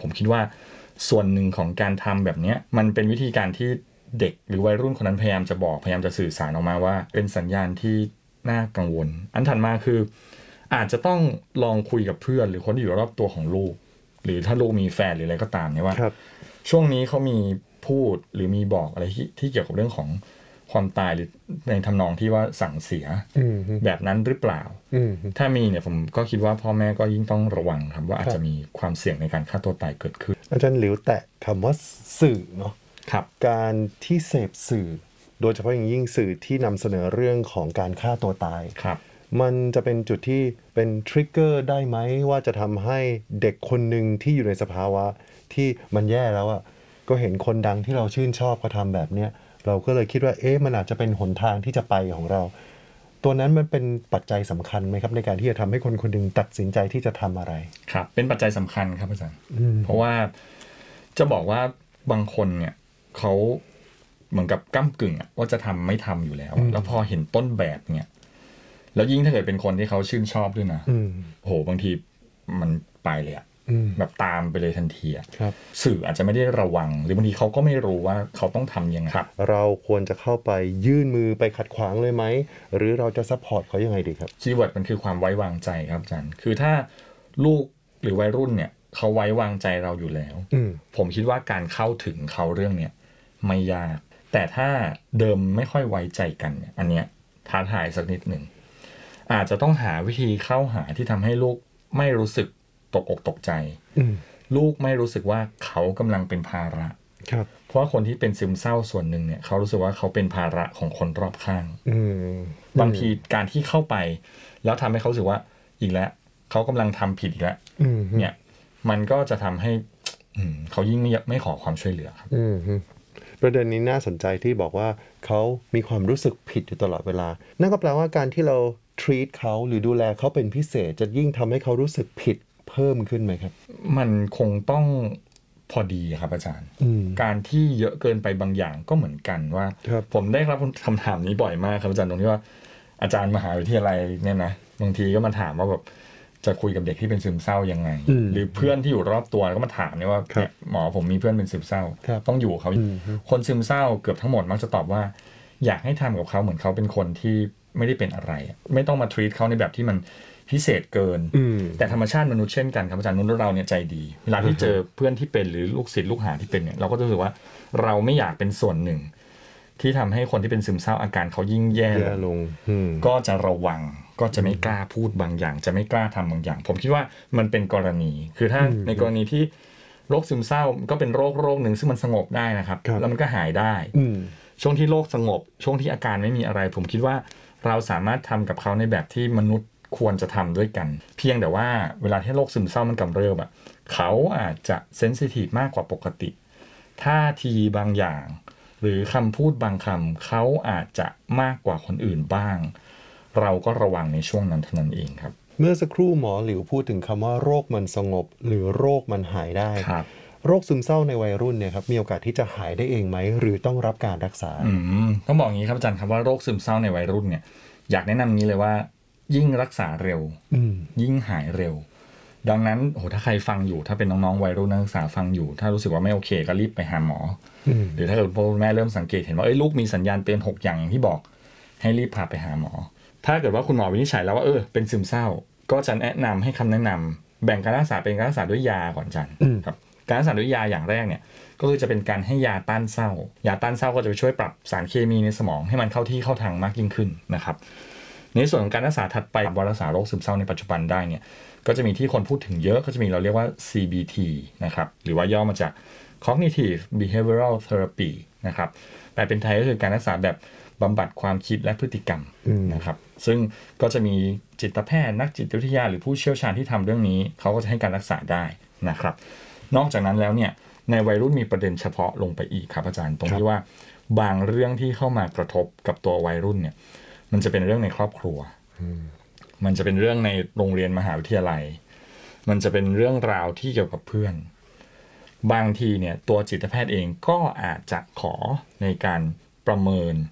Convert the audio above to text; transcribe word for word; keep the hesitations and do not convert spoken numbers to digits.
ผมคิดว่าส่วนหนึ่งของการทำแบบนี้มันเป็นวิธีการที่เด็กหรือวัยรุ่นคนนั้นพยายามจะบอกพยายามจะสื่อสารออกมาว่าเป็นสัญญาณที่น่ากังวลอันถัดมาคืออาจจะต้องลองคุยกับเพื่อนหรือคนที่อยู่รอบตัวของลูกหรือถ้าลูกมีแฟนหรืออะไรก็ตามเนี่ยว่าช่วงนี้เขามีพูดหรือมีบอกอะไรที่ที่เกี่ยวกับเรื่องของความตายหรือในทำนองที่ว่าสั่งเสียแบบนั้นหรือเปล่าถ้ามีเนี่ยผมก็คิดว่าพ่อแม่ก็ยิ่งต้องระวังครับว่าอาจจะมีความเสี่ยงในการฆ่าตัวตายเกิดขึ้นอาจารย์หลิวแตะคำว่าสื่อเนาะการที่เสพสื่อโดยเฉพาะอย่างยิ่งสื่อที่นำเสนอเรื่องของการฆ่าตัวตายมันจะเป็นจุดที่เป็นทริกเกอร์ได้ไหมว่าจะทำให้เด็กคนหนึ่งที่อยู่ในสภาวะที่มันแย่แล้วอ่ะก็เห็นคนดังที่เราชื่นชอบเขาทำแบบเนี้ยเราก็เลยคิดว่าเอ๊ะมันอาจจะเป็นหนทางที่จะไปของเราตัวนั้นมันเป็นปัจจัยสำคัญไหมครับในการที่จะทำให้คนคนหนึ่งตัดสินใจที่จะทำอะไรครับเป็นปัจจัยสำคัญครับอาจารย์เพราะว่าจะบอกว่าบางคนเนี่ยเขาเหมือนกับก้ำกึ่งอะว่าจะทำไม่ทำอยู่แล้วแล้วพอเห็นต้นแบบเนี่ยแล้วยิ่งถ้าเกิดเป็นคนที่เขาชื่นชอบด้วยนะโหบางทีมันไปเลยอะแบบตามไปเลยทันทีอะสื่ออาจจะไม่ได้ระวังหรือบางทีเขาก็ไม่รู้ว่าเขาต้องทำยังไงเราควรจะเข้าไปยื่นมือไปขัดขวางเลยไหมหรือเราจะซัพพอร์ตเขายังไงดีครับคีย์เวิร์ดมันคือความไว้วางใจครับอาจารย์คือถ้าลูกหรือวัยรุ่นเนี่ยเขาไว้วางใจเราอยู่แล้วผมคิดว่าการเข้าถึงเขาเรื่องเนี้ยไม่ยากแต่ถ้าเดิมไม่ค่อยไว้ใจกันเนี่ยอันเนี้ยท้าทายสักนิดหนึ่งอาจจะต้องหาวิธีเข้าหาที่ทำให้ลูกไม่รู้สึกตกอกตกใจลูกไม่รู้สึกว่าเขากำลังเป็นภาระเพราะว่าคนที่เป็นซึมเศร้าส่วนหนึ่งเนี่ยเขารู้สึกว่าเขาเป็นภาระของคนรอบข้างบางทีการที่เข้าไปแล้วทำให้เขารู้สึกว่าอีกแล้วเขากำลังทำผิดอีกแล้วเนี่ยมันก็จะทำให้เขายิ่งไม่ไม่ขอความช่วยเหลือครับประเด็นนี้น่าสนใจที่บอกว่าเขามีความรู้สึกผิดอยู่ตลอดเวลานั่นก็แปลว่าการที่เรา treat เขาหรือดูแลเขาเป็นพิเศษจะยิ่งทำให้เขารู้สึกผิดเพิ่มขึ้นไหมครับมันคงต้องพอดีครับอาจารย์การที่เยอะเกินไปบางอย่างก็เหมือนกันว่าผมได้รับคำถามนี้บ่อยมากครับอาจารย์ตรงที่ว่าอาจารย์มหาวิทยาลัยเนี่ยนะบางทีก็มาถามว่าแบบจะคุยกับเด็กที่เป็นซึมเศร้ายังไงหรือเพื่อนที่อยู่รอบตัวก็มาถามเนี่ยว่าหมอผมมีเพื่อนเป็นซึมเศร้าต้องอยู่เขาคนซึมเศร้าเกือบทั้งหมดมักจะตอบว่าอยากให้ทำกับเขาเหมือนเขาเป็นคนที่ไม่ได้เป็นอะไรไม่ต้องมาทรีตเขาในแบบที่มันพิเศษเกินแต่ธรรมชาติมนุษย์เช่นกันครับอาจารย์มนุษย์เราเนี่ยใจดีเวลาที่เจอเพื่อนที่เป็นหรือลูกศิษย์ลูกหาที่เป็นเนี่ยเราก็จะรู้สึกว่าเราไม่อยากเป็นส่วนหนึ่งที่ทำให้คนที่เป็นซึมเศร้าอาการเขายิ่งแย่ลงก็จะระวังก็จะไม่กล้าพูดบางอย่างจะไม่กล้าทำบางอย่างผมคิดว่ามันเป็นกรณีคือถ้าในกรณีที่โรคซึมเศร้าก็เป็นโรคโรคหนึ่งซึ่งมันสงบได้นะครับแล้วมันก็หายได้ช่วงที่โรคสงบช่วงที่อาการไม่มีอะไรผมคิดว่าเราสามารถทำกับเขาในแบบที่มนุษย์ควรจะทำด้วยกันเพียงแต่ว่าเวลาที่โรคซึมเศร้ามันกำเริบอ่ะเขาอาจจะเซนซิทีฟมากกว่าปกติท่าทีบางอย่างหรือคำพูดบางคำเขาอาจจะมากกว่าคนอื่นบ้างเราก็ระวังในช่วงนั้นเท่านั้นเองครับเมื่อสักครู่หมอหลิวพูดถึงคำว่าโรคมันสงบหรือโรคมันหายได้โรคซึมเศร้าในวัยรุ่นเนี่ยครับมีโอกาสที่จะหายได้เองไหมหรือต้องรับการรักษาอืมต้องบอกอย่างนี้ครับอาจารย์ครับว่าโรคซึมเศร้าในวัยรุ่นเนี่ยอยากแนะนำนี้เลยว่ายิ่งรักษาเร็วยิ่งหายเร็วดังนั้นโหถ้าใครฟังอยู่ถ้าเป็นน้องๆวัยรุ่นนักศึกษาฟังอยู่ถ้ารู้สึกว่าไม่โอเคก็รีบไปหาหมอหรือถ้าเกิดพ่อแม่เริ่มสังเกตเห็นว่าเอ้ยลูกมีสัญญาณเตือนหกอย่างที่บอกให้รีบพาไปหาหมอถ้าเกิดว่าคุณหมอวินิจฉัยแล้วว่าเออเป็นซึมเศร้าก็จะแนะนำให้คำแนะนำแบ่งการรักษาเป็นการรักษาด้วยยาก่อนจันครับการรักษาด้วยยาอย่างแรกเนี่ยก็คือจะเป็นการให้ยาต้านเศร้ายาต้านเศร้าก็จะไปช่วยปรับสารเคมีในสมองให้มันเข้าที่เข้าทางมากยิ่งขึ้นนะครับในส่วนของการรักษาถัดไปว่ารักษาโรคซึมเศร้าในปัจจุบันได้เนี่ยก็จะมีที่คนพูดถึงเยอะก็จะมีเราเรียกว่า ซี บี ที นะครับหรือว่าย่อมาจาก Cognitive Behavioral Therapy นะครับแปลเป็นไทยก็คือการรักษาแบบบำบัดความคิดและพฤติกรรมนะครับซึ่งก็จะมีจิตแพทย์นักจิตวิทยาหรือผู้เชี่ยวชาญที่ทำเรื่องนี้เขาก็จะให้การรักษาได้นะครับนอกจากนั้นแล้วเนี่ยในวัยรุ่นมีประเด็นเฉพาะลงไปอีกครับอาจารย์ตรงที่ว่าบางเรื่องที่เข้ามากระทบกับตัววัยรุ่นเนี่ยมันจะเป็นเรื่องในครอบครัวมันจะเป็นเรื่องในโรงเรียนมหาวิทยาลัยมันจะเป็นเรื่องราวที่เกี่ยวกับเพื่อนบางทีเนี่ยตัวจิตแพทย์เองก็อาจจะขอในการประเมิน